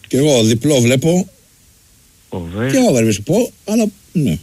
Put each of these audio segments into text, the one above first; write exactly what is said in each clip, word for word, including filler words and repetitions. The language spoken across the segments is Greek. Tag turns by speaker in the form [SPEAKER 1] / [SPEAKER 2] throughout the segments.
[SPEAKER 1] Και εγώ διπλό βλέπω.
[SPEAKER 2] Over.
[SPEAKER 1] Και over, σου πω, αλλά ναι.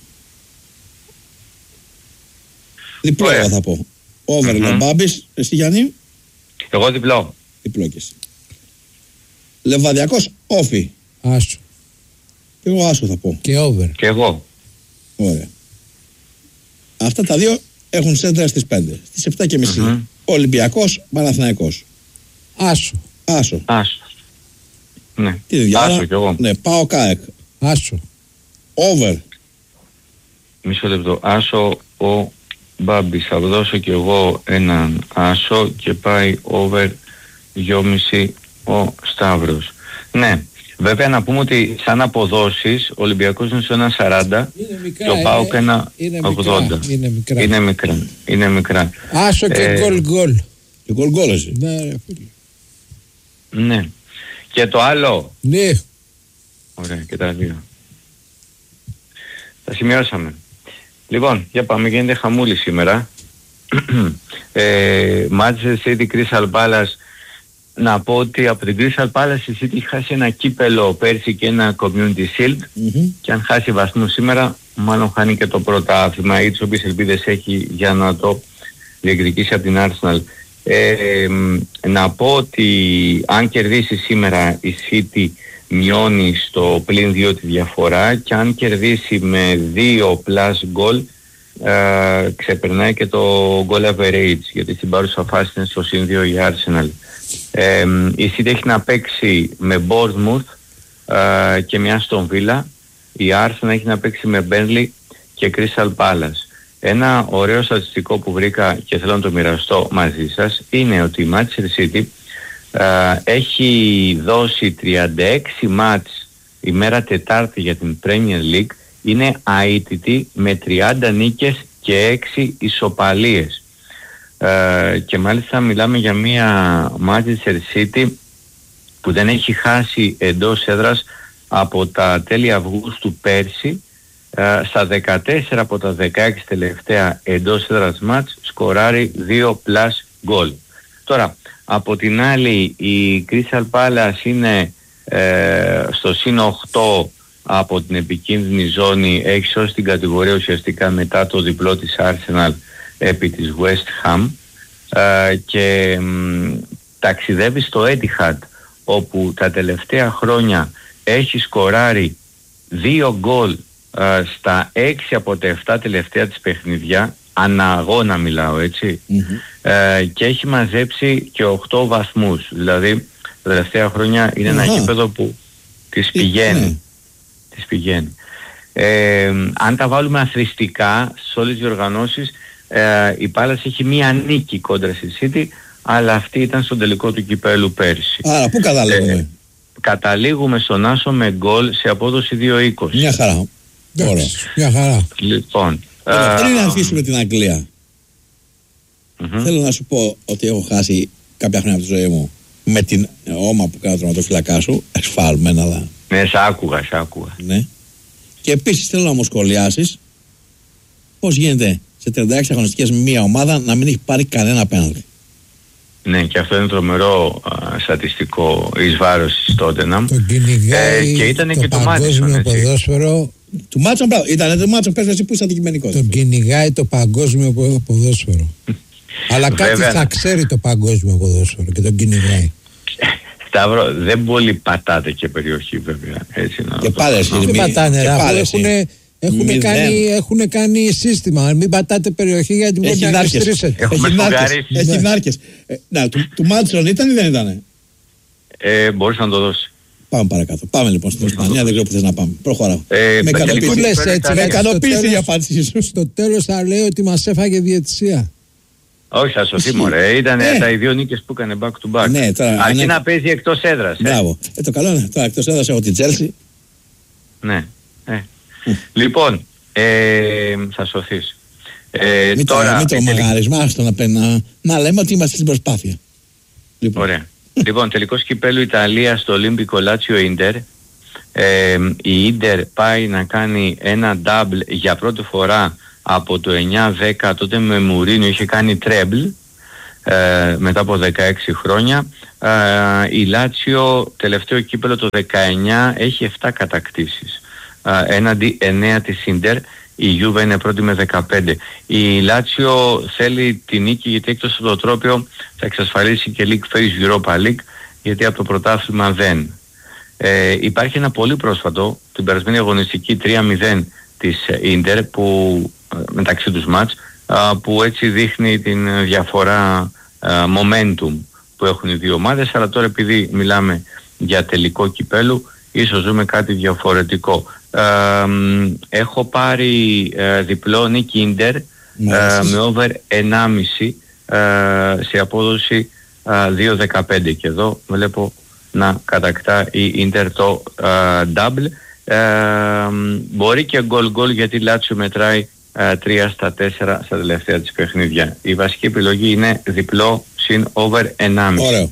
[SPEAKER 1] Διπλό εγώ θα πω. Over, mm-hmm. Λαμπάμπης, εσύ Γιάννη.
[SPEAKER 2] Εγώ διπλό.
[SPEAKER 1] Διπλό και εσύ. Λεβαδιακός, όφι.
[SPEAKER 3] Άσο.
[SPEAKER 1] Και εγώ άσο θα πω.
[SPEAKER 3] Και over.
[SPEAKER 2] Και εγώ.
[SPEAKER 1] Ωραία. Αυτά τα δύο έχουν σέντρα στις πέντε. Στις επτά και μισή. Mm-hmm. Ολυμπιακός, Παναθηναϊκός.
[SPEAKER 3] Άσο.
[SPEAKER 1] Άσο.
[SPEAKER 2] Άσο. Ναι.
[SPEAKER 1] Τι διάλα.
[SPEAKER 2] Άσο κι εγώ.
[SPEAKER 1] Ναι, πάω ΚΑΕΚ.
[SPEAKER 3] Άσο.
[SPEAKER 1] Over.
[SPEAKER 2] Μισό λεπτό. Άσο ο Μπάμπης. Θα δώσω κι εγώ έναν άσο και πάει over δυόμισι ο Σταύρος. Ναι. Βέβαια να πούμε ότι σαν αποδόσεις ο Ολυμπιακός είναι στο ένα σαράντα και ο ΠΑΟΚ ένα ογδόντα.
[SPEAKER 3] Είναι μικρά.
[SPEAKER 2] Είναι μικρά. Είναι μικρά.
[SPEAKER 3] Άσο και
[SPEAKER 2] ε,
[SPEAKER 3] γκολ γκολ.
[SPEAKER 1] Και γκολ γκολ εσύ.
[SPEAKER 3] Ναι ρε φίλε.
[SPEAKER 2] Ναι. Και το άλλο.
[SPEAKER 3] Ναι.
[SPEAKER 2] Ωραία, και τα δύο. Τα σημειώσαμε. Λοιπόν, για πάμε, γίνεται χαμούλη σήμερα. ε, Manchester City, Crystal Palace. Να πω ότι από την Crystal Palace η City έχει χάσει ένα κύπελο πέρσι και ένα Community Shield mm-hmm. και αν χάσει βαθμούς σήμερα μάλλον χάνει και το πρωτάθλημα ή τις οποίες ελπίδες έχει για να το διεκδικήσει από την Arsenal. Ε, να πω ότι αν κερδίσει σήμερα η City μειώνει στο πλην δύο τη διαφορά και αν κερδίσει με δύο plus goal ε, ξεπερνάει και το goal average γιατί στην παρούσα φάση είναι στο συν δύο η Arsenal. Ε, η City έχει να παίξει με Bournemouth ε, και μια Aston Villa. Η Arsenal έχει να παίξει με Burnley και Crystal Palace. Ένα ωραίο στατιστικό που βρήκα και θέλω να το μοιραστώ μαζί σας είναι ότι η Manchester City ε, έχει δώσει τριάντα έξι μάτς ημέρα Τετάρτη για την Premier League, είναι αίτητη με τριάντα νίκες και έξι ισοπαλίες. Uh, και μάλιστα μιλάμε για μια Manchester City που δεν έχει χάσει εντός έδρας από τα τέλη Αυγούστου πέρσι. Uh, στα δεκατέσσερα από τα δεκαέξι τελευταία εντός έδρας μάτς σκοράρει δύο plus goal. Τώρα από την άλλη η Crystal Palace είναι uh, στο συν οκτώ από την επικίνδυνη ζώνη, έχει σώσει την κατηγορία ουσιαστικά μετά το διπλό της Arsenal επί της West Ham uh, και μ, ταξιδεύει στο Etihad όπου τα τελευταία χρόνια έχει σκοράρει δύο γκολ uh, στα έξι από τα επτά τελευταία της παιχνιδιά, αναγώνα μιλάω έτσι, mm-hmm. uh, και έχει μαζέψει και οκτώ βαθμούς, δηλαδή τα τελευταία χρόνια είναι mm-hmm. ένα γήπεδο που της πηγαίνει, mm-hmm. της πηγαίνει. Ε, αν τα βάλουμε αθροιστικά σε όλες τις οργανώσεις, ε, η Πάλας έχει μία νίκη κόντρα στη City, αλλά αυτή ήταν στον τελικό του κυπέλου πέρσι.
[SPEAKER 1] Άρα πού καταλήγουμε? Ε,
[SPEAKER 2] καταλήγουμε στον άσο με γκολ σε απόδοση δύο είκοσι.
[SPEAKER 1] Μια χαρά. Ωραία.
[SPEAKER 3] Μια χαρά.
[SPEAKER 2] Λοιπόν,
[SPEAKER 1] ε, πριν να αφήσουμε την Αγγλία, mm-hmm. θέλω να σου πω ότι έχω χάσει κάποια χρόνια από τη ζωή μου με την όμα που κάνω τροματοφυλακά σου, εσφάλμεν, αλλά...
[SPEAKER 2] Ναι, σ' άκουγα, σ' άκουγα.
[SPEAKER 1] Ναι. Και επίσης θέλω να μου σχολιάσεις πώς γίνεται σε τριάντα έξι αγωνιστικές με μία ομάδα να μην έχει πάρει κανένα πέναλτι.
[SPEAKER 2] Ναι, και αυτό είναι τρομερό α, στατιστικό εις βάρος της Tottenham.
[SPEAKER 3] Το κυνηγάει
[SPEAKER 2] ε, και ήταν
[SPEAKER 3] το
[SPEAKER 2] και το
[SPEAKER 3] παγκόσμιο ποδόσφαιρο.
[SPEAKER 1] Του Μάτσον, μπράβο, ήταν το Μάτσον, πες εσύ που είσαι αντικειμενικός.
[SPEAKER 3] Τον κυνηγάει το παγκόσμιο ποδόσφαιρο. Αλλά κάτι
[SPEAKER 2] Βέβαια,
[SPEAKER 3] θα ξέρει το παγκόσμιο ποδόσφαιρο και τον κυνηγάει.
[SPEAKER 2] Σταύρο, δεν πολύ πατάτε και περιοχή βέβαια. Έτσι, να
[SPEAKER 1] και πάλι εσύ.
[SPEAKER 3] Δεν πατάνε, έχουν, έχουν, κάνει, έχουν κάνει σύστημα. Μην πατάτε περιοχή γιατί μπορεί να κλειστρήσετε.
[SPEAKER 1] Έχει νάρκες. Να, του, του Μάτσον ήταν ή δεν ήταν?
[SPEAKER 2] Ε, μπορείς να το δώσει.
[SPEAKER 1] Πάμε παρακάτω. Πάμε λοιπόν στην Ισπανία, δεν ξέρω που θες να πάμε. Προχωράω.
[SPEAKER 2] Ε,
[SPEAKER 1] με ικανοποίησε η απάντηση σου.
[SPEAKER 3] Στο τέλος θα λέει ότι μας έφαγε διαιτησία.
[SPEAKER 2] Όχι, θα σωθεί μωρέ. Ήταν ε. τα οι δύο νίκες που έκανε back to back.
[SPEAKER 1] Ναι, τώρα,
[SPEAKER 2] αρκεί
[SPEAKER 1] ναι.
[SPEAKER 2] να παίζει εκτός έδρας.
[SPEAKER 1] Μπράβο. Ε. Ε, το καλό είναι. Τώρα εκτός έδρας έχω την Τσέλσι.
[SPEAKER 2] Ναι. Ε. Mm. Λοιπόν, ε, θα σωθείς. Ε,
[SPEAKER 1] μην
[SPEAKER 2] τώρα,
[SPEAKER 1] το, μην το μαγαρισμάς να, να, να λέμε ότι είμαστε στην προσπάθεια.
[SPEAKER 2] Λοιπόν. Ωραία. Λοιπόν, τελικός κυπέλου Ιταλία στο Ολύμπικο Λάτσιο Ίντερ. Ε, η Ίντερ πάει να κάνει ένα double για πρώτη φορά από το εννιά δέκα, τότε με Μουρίνιο είχε κάνει treble. ε, μετά από δεκαέξι χρόνια. Ε, η Λάτσιο τελευταίο κύπελο το δεκαεννιά έχει επτά κατακτήσεις ε, έναντι εννέα της Ίντερ. Η Γιούβε είναι πρώτη με δεκαπέντε. Η Λάτσιο θέλει τη νίκη γιατί εκτός από το τρόπαιο θα εξασφαλίσει και League Phase Europa League, γιατί από το πρωτάθλημα δεν. Ε, υπάρχει ένα πολύ πρόσφατο, την περασμένη αγωνιστική τρία μηδέν της Ίντερ που, μεταξύ τους μάτς, που έτσι δείχνει την διαφορά momentum που έχουν οι δύο ομάδες, αλλά τώρα επειδή μιλάμε για τελικό κυπέλου ίσως δούμε κάτι διαφορετικό. Ε, έχω πάρει ε, διπλό νίκη Ίντερ ε, με over ενάμιση ε, σε απόδοση ε, δύο δεκαπέντε και εδώ βλέπω να κατακτά η Ίντερ το ε, double. Ε, μπορεί και γκολ γκολ γιατί Λάτσιο μετράει ε, τρία στα τέσσερα στα τελευταία της παιχνίδια. Η βασική επιλογή είναι διπλό συν over ενάμιση. Ωραίο.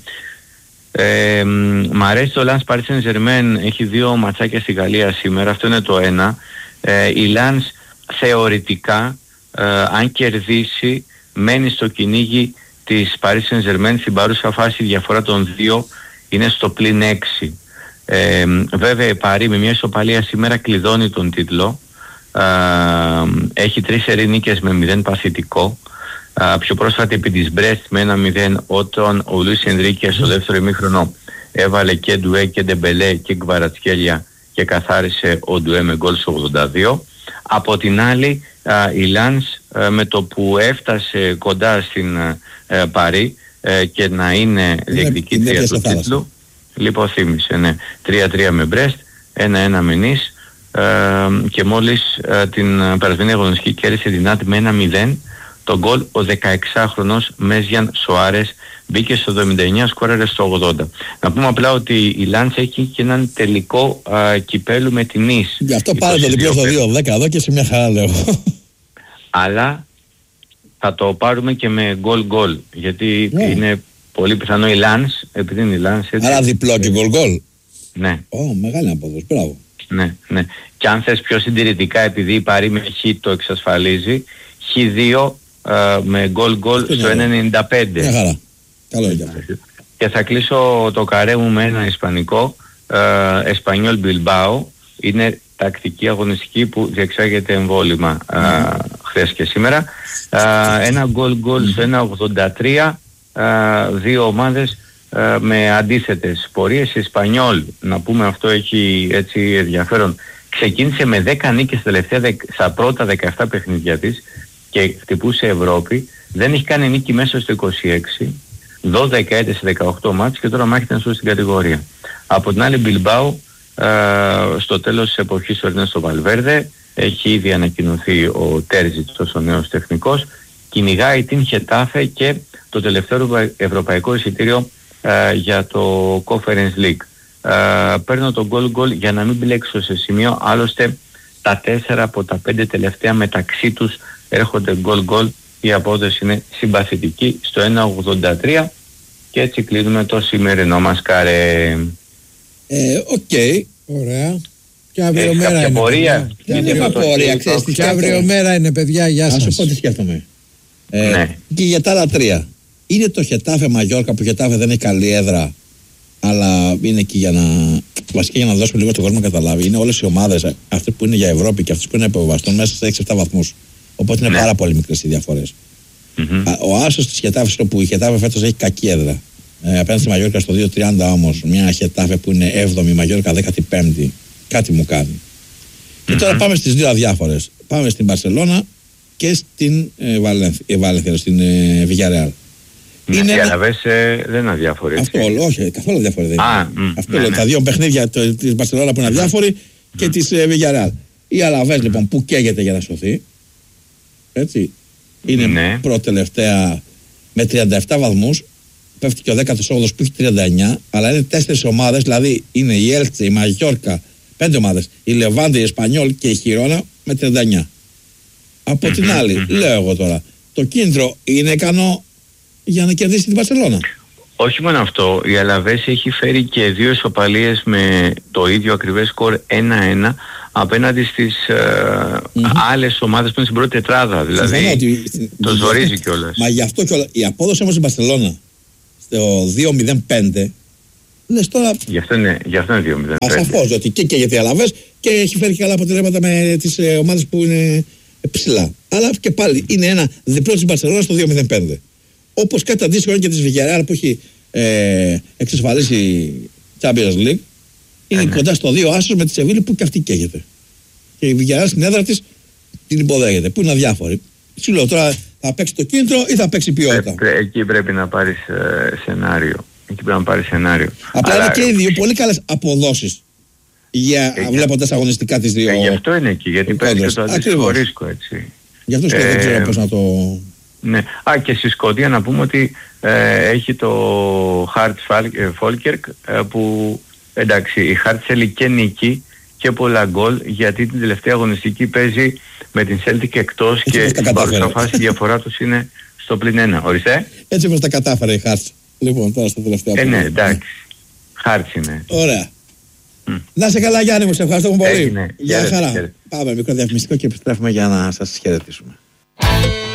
[SPEAKER 2] Ε, μ' αρέσει το Lens Paris Saint-Germain, έχει δύο ματσάκια στη Γαλλία σήμερα, αυτό είναι το ένα. Ε, η Lens θεωρητικά ε, αν κερδίσει μένει στο κυνήγι της Paris Saint-Germain. Στην παρούσα φάση η διαφορά των δύο είναι στο πλην έξι. Ε, βέβαια η Παρί με μια ισοπαλία σήμερα κλειδώνει τον τίτλο. Ε, έχει τρεις σερί νίκες με μηδέν παθητικό. Uh, πιο πρόσφατα επί της Μπρέστ με ένα μηδέν, όταν ο Λουίς Ενρίκε στο δεύτερο ημίχρονο έβαλε και Ντουέ και Ντεμπελέ και Γκβαρατσχέλια και καθάρισε ο Ντουέ με γκολ στο ογδόντα δύο. Από την άλλη uh, η Λάνς uh, με το που έφτασε κοντά στην uh, Παρί uh, και να είναι διεκδικήτρια του τίτλου, λιποθύμησε, ναι, τρία τρία με Μπρέστ, ένα ένα με Νις uh, και μόλις uh, την περασμένη αγωνιστική κέρδισε την Άτ με ένα μηδέν. Το γκολ ο δεκαεξάχρονος Μέζιαν Σοάρες μπήκε στο εβδομήντα εννιά, σκόραρε στο ογδόντα. Να πούμε απλά ότι η Λάνς έχει και έναν τελικό α, κυπέλου με την Νις.
[SPEAKER 1] Γι' αυτό πάρε το διπλό στο δύο δέκα εδώ και σε μια χαρά λέω.
[SPEAKER 2] Αλλά θα το πάρουμε και με γκολ γκολ, γιατί yeah. είναι πολύ πιθανό η Λάνς, επειδή είναι η Λάνς έτσι.
[SPEAKER 1] Άρα διπλό και γκολ γκολ.
[SPEAKER 2] Ναι.
[SPEAKER 1] Ω, oh, μεγάλη απόδοση, μπράβο.
[SPEAKER 2] Ναι, ναι. Και αν θες πιο συντηρητικά, επειδή η Παρί με Χ το εξασφαλίζει, Χ δύο Uh, με γκολ γκολ στο ένα ενενήντα πέντε.
[SPEAKER 1] Μια χαρά. Καλό είναι αυτό.
[SPEAKER 2] Και θα κλείσω το καρέ μου με ένα ισπανικό, uh, Εσπανιόλ Μπιλμπάο. Είναι τακτική αγωνιστική που διεξάγεται εμβόλυμα uh, χθες και σήμερα. Uh, ένα γκολ γκολ στο ένα ογδόντα τρία. Uh, δύο ομάδες uh, με αντίθετες πορείες. Εσπανιόλ, να πούμε αυτό έχει έτσι ενδιαφέρον, ξεκίνησε με δέκα νίκες τελευταία, στα πρώτα δεκαεπτά παιχνίδια της και χτυπούσε Ευρώπη, δεν έχει κάνει νίκη μέσα στο είκοσι έξι, δώδεκα ήττες σε δεκαοκτώ μάτς και τώρα μάχεται να σώσει στην κατηγορία. Από την άλλη Μπιλμπάου, ε, στο τέλος της εποχής του Ερνέστο Βαλβέρδε, έχει ήδη ανακοινωθεί ο Τέρζιτς, ο νέος τεχνικός, κυνηγάει την Χετάφε και το τελευταίο ευρωπαϊκό εισιτήριο ε, για το Conference League. Ε, παίρνω το goal goal για να μην μπλέξω σε σημείο, άλλωστε τα τέσσερα από τα πέντε τελευταία μεταξύ τους έρχονται γκολ γκολ, η απόδοση είναι συμπαθητική στο ένα ογδόντα τρία και έτσι κλείνουμε το σημερινό μας καρέ.
[SPEAKER 1] Ε, οκ, okay.
[SPEAKER 3] Ωραία. Και αύριο μέρα είναι.
[SPEAKER 2] Πορεία.
[SPEAKER 3] Και αύριο μέρα είναι, παιδιά, γεια σας.
[SPEAKER 1] Να σου πω τι σκέφτομαι. Ε, ναι. Και για τα άλλα τρία. Είναι το Χετάφε Μαγιόρκα, που Χετάφε δεν έχει καλή έδρα, αλλά είναι εκεί για να, βασικά για να δώσουμε λίγο τον κόσμο να καταλάβει. Είναι όλες οι ομάδες, αυτές που είναι για Ευρώπη και αυτές που είναι υποβαστούν, μέσα σε έξι επτά βαθμούς. Οπότε είναι ναι. πάρα πολύ μικρές οι διαφορές. Mm-hmm. Ο άσος της Χετάφης, όπου η Χετάφε φέτος έχει κακή έδρα. Ε, απέναντι στη Μαγιόρκα στο δύο τριάντα όμως, μια Χετάφε που είναι έβδομη, η Μαγιόρκα δέκατη πέμπτη, κάτι μου κάνει. Mm-hmm. Και τώρα πάμε στις δύο αδιάφορες. Πάμε στην Μπαρσελόνα και στην ε, Βαλένθια, στην ε, Βιγιαρεάλ.
[SPEAKER 2] Ναι, είναι οι Αλαβές ε, δεν είναι αδιάφοροι.
[SPEAKER 1] Αυτό, όχι, καθόλου αδιάφοροι δεν είναι.
[SPEAKER 2] Ah, mm,
[SPEAKER 1] αυτό
[SPEAKER 2] ναι,
[SPEAKER 1] λέω,
[SPEAKER 2] ναι.
[SPEAKER 1] τα δύο παιχνίδια της Μπαρσελόνα που είναι αδιάφοροι mm. και της ε, Βιγιαρεάλ. Η Αλαβές λοιπόν που καίγεται για να σωθεί. Έτσι. Είναι ναι. πρώτη-τελευταία με τριάντα επτά βαθμούς. Πέφτει και ο δέκατος όγδοος που έχει τριάντα εννιά. Αλλά είναι τέσσερις ομάδες, δηλαδή είναι η Έλτσε, η Μαγιόρκα, πέντε ομάδες. Η Λεβάντε, η Εσπανιόλ και η Χιρόνα με τριάντα εννιά. Από mm-hmm, την άλλη, mm-hmm. λέω εγώ τώρα, το κίνητρο είναι ικανό για να κερδίσει την Μπαρσελόνα.
[SPEAKER 2] Όχι μόνο αυτό, η Αλαβές έχει φέρει και δύο ισοπαλίες με το ίδιο ακριβές σκορ ένα ένα απέναντι στις ε, mm-hmm. άλλες ομάδες που είναι στην πρώτη τετράδα. Δηλαδή
[SPEAKER 1] ότι,
[SPEAKER 2] το ζορίζει κιόλας.
[SPEAKER 1] Μα γι' αυτό κιόλας. Η απόδοση όμως στην Μπαρσελόνα στο δύο μηδέν πέντε. Λες τώρα.
[SPEAKER 2] Γι' αυτό είναι, γι αυτό είναι δύο μηδέν πέντε.
[SPEAKER 1] Ασαφώς ότι και, και γιατί Αλαβές και έχει φέρει καλά αποτελέσματα με τις ε, ομάδες που είναι ψηλά. Αλλά και πάλι είναι ένα διπλό της Μπαρσελόνα στο δύο μηδέν πέντε. Όπως κάτι αντίστοιχο είναι και της Villarreal που έχει ε, εξασφαλίσει Champions League. Είναι ε, κοντά στο δύο άσος με τη Σεβίλη που και αυτή καίγεται. Και η Villarreal στην έδρα της την υποδέχεται, που είναι αδιάφορη. Σου λέω τώρα θα παίξει το κίνητρο ή θα παίξει ποιότητα.
[SPEAKER 2] Πρέ, εκεί πρέπει να πάρεις ε, σενάριο. Εκεί πρέπει να πάρεις σενάριο.
[SPEAKER 1] Απλά είναι και οι δύο πολύ καλές αποδόσεις για ε, βλέποντας αγωνιστικά τις δύο.
[SPEAKER 2] Ε, γι' αυτό είναι εκεί, γιατί παίρνει και το αντίστοιχο ρίσκο, έτσι.
[SPEAKER 1] Γι' αυτό και ε, δεν ξέρω πώς να το...
[SPEAKER 2] Ναι. Α, και στη Σκωτία να πούμε ότι ε, έχει το Χαρτ Φόλκερκ ε, που εντάξει, η Χαρτ θέλει και νίκη και πολλά γκολ, γιατί την τελευταία αγωνιστική παίζει με την Celtic εκτός και στην παρούσα φάση η διαφορά τους είναι στο πλην ένα. Ορίστε.
[SPEAKER 1] Έτσι όπως τα κατάφερε η Χαρτ. Λοιπόν, τώρα στα τελευταία.
[SPEAKER 2] Ε, ναι, εντάξει. Χαρτ είναι.
[SPEAKER 1] Ωραία. Mm. Να σε καλά, Γιάννη μου, σε ευχαριστώ πολύ.
[SPEAKER 2] Έγινε.
[SPEAKER 1] Γεια χαρά. Πάμε μικρό διαφημιστικό και επιστρέφουμε για να σας χαιρετήσουμε.